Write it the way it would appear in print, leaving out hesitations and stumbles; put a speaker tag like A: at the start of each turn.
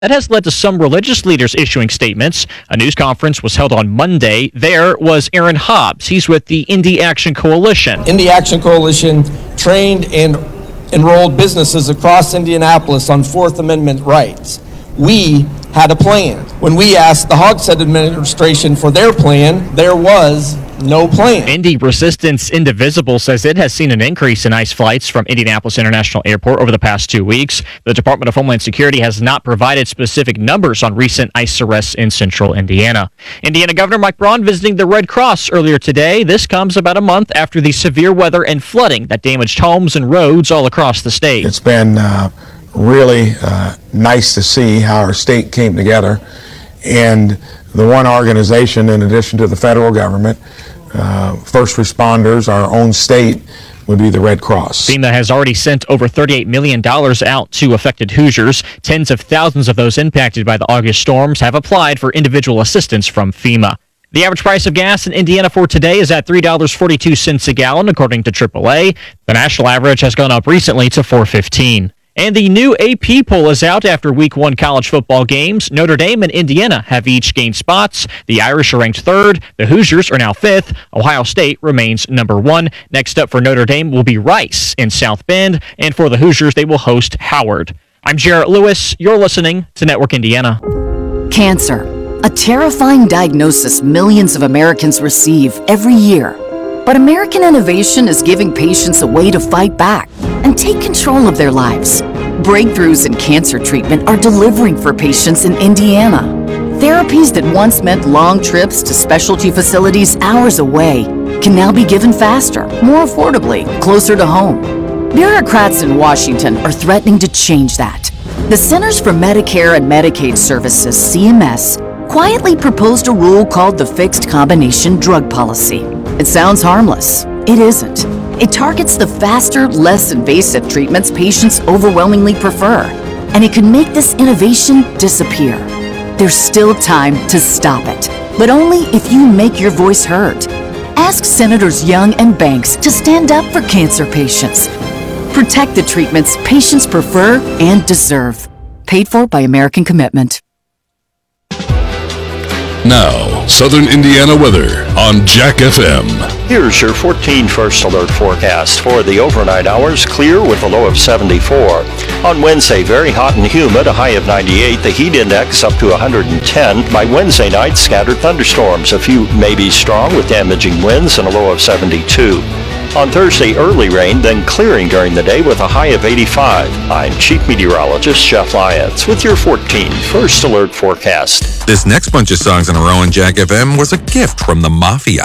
A: That has led to some religious leaders issuing statements. A news conference was held on Monday. There was Aaron Hobbs. He's with the Indy Action Coalition.
B: Indy Action Coalition trained and enrolled businesses across Indianapolis on Fourth Amendment rights. We had a plan. When we asked the Hogshead administration for their plan, there was no plan.
A: Indy Resistance Indivisible says it has seen an increase in ICE flights from Indianapolis International Airport over the past 2 weeks. The Department of Homeland Security has not provided specific numbers on recent ICE arrests in central Indiana. Indiana Governor Mike Braun visiting the Red Cross earlier today. This comes about a month after the severe weather and flooding that damaged homes and roads all across the state.
C: It's been really nice to see how our state came together, and the one organization, in addition to the federal government, first responders, our own state, would be the Red Cross.
A: FEMA has already sent over $38 million out to affected Hoosiers. Tens of thousands of those impacted by the August storms have applied for individual assistance from FEMA. The average price of gas in Indiana for today is at $3.42 a gallon, according to AAA. The national average has gone up recently to $4.15. And the new AP poll is out after Week 1 college football games. Notre Dame and Indiana have each gained spots. The Irish are ranked third. The Hoosiers are now fifth. Ohio State remains number 1. Next up for Notre Dame will be Rice in South Bend. And for the Hoosiers, they will host Howard. I'm Jarrett Lewis. You're listening to Network Indiana.
D: Cancer, a terrifying diagnosis millions of Americans receive every year. But American innovation is giving patients a way to fight back and take control of their lives. Breakthroughs in cancer treatment are delivering for patients in Indiana. Therapies that once meant long trips to specialty facilities hours away can now be given faster, more affordably, closer to home. Bureaucrats in Washington are threatening to change that. The Centers for Medicare and Medicaid Services, CMS, quietly proposed a rule called the Fixed Combination Drug Policy. It sounds harmless. It isn't. It targets the faster, less invasive treatments patients overwhelmingly prefer, and it could make this innovation disappear. There's still time to stop it, but only if you make your voice heard. Ask Senators Young and Banks to stand up for cancer patients. Protect the treatments patients prefer and deserve. Paid for by American Commitment.
E: Now, Southern Indiana weather on Jack FM.
F: Here's your 14 First Alert forecast. For the overnight hours, clear with a low of 74. On Wednesday, very hot and humid, a high of 98. The heat index up to 110. By Wednesday night, scattered thunderstorms. A few may be strong with damaging winds and a low of 72. On Thursday, early rain, then clearing during the day with a high of 85. I'm Chief Meteorologist Jeff Lyons with your 14 First Alert forecast.
G: This next bunch of songs in a row on Jack FM was a gift from the Mafia.